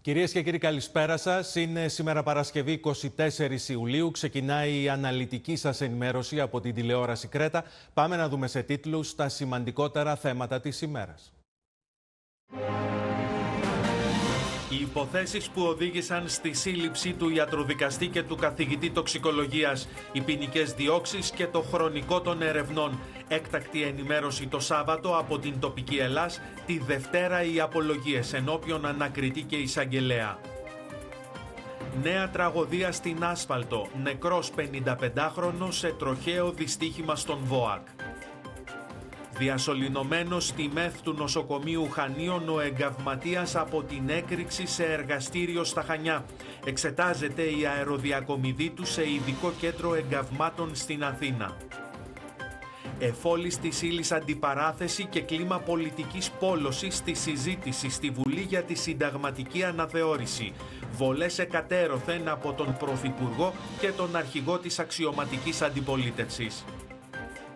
Κυρίες και κύριοι, καλησπέρα σας. Είναι σήμερα Παρασκευή 24 Ιουλίου. Ξεκινάει η αναλυτική σας ενημέρωση από την τηλεόραση Κρέτα. Πάμε να δούμε σε τίτλους τα σημαντικότερα θέματα της ημέρας. Οι υποθέσεις που οδήγησαν στη σύλληψη του ιατροδικαστή και του καθηγητή τοξικολογίας, οι ποινικές διώξεις και το χρονικό των ερευνών. Έκτακτη ενημέρωση το Σάββατο από την τοπική Ελλάς, τη Δευτέρα οι απολογίες ενώπιον ανακριτή και εισαγγελέα. Νέα τραγωδία στην Άσφαλτο, νεκρός 55χρονος σε τροχαίο δυστύχημα στον ΒΟΑΚ. Διασωληνωμένος στη ΜΕΘ του νοσοκομείου Χανίων ο εγκαυματίας από την έκρηξη σε εργαστήριο στα Χανιά. Εξετάζεται η αεροδιακομιδή του σε ειδικό κέντρο εγκαυμάτων στην Αθήνα. Εφόλης της ύλης αντιπαράθεση και κλίμα πολιτικής πόλωσης στη συζήτηση στη Βουλή για τη συνταγματική αναθεώρηση. Βολές εκατέρωθεν από τον Πρωθυπουργό και τον αρχηγό της αξιωματικής αντιπολίτευσης.